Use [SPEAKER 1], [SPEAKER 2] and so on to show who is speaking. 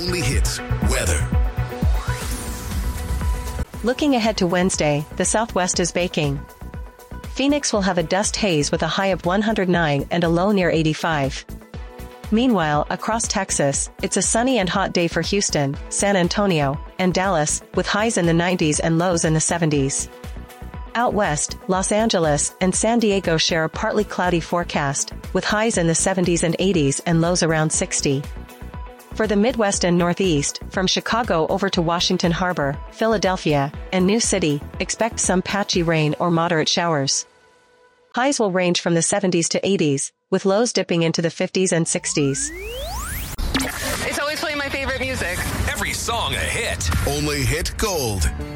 [SPEAKER 1] only hits weather.
[SPEAKER 2] Looking ahead to Wednesday, the southwest is baking. Phoenix will have a dust haze with a high of 109 and a low near 85. Meanwhile, across Texas, it's a sunny and hot day for Houston, San Antonio, and Dallas, with highs in the 90s and lows in the 70s. Out west, Los Angeles and San Diego share a partly cloudy forecast, with highs in the 70s and 80s and lows around 60. For the Midwest and Northeast, from Chicago over to Washington Harbor, Philadelphia, and New City, expect some patchy rain or moderate showers. Highs will range from the 70s to 80s, with lows dipping into the 50s and 60s.
[SPEAKER 3] It's always playing my favorite music.
[SPEAKER 1] Every song a hit. Only hit gold.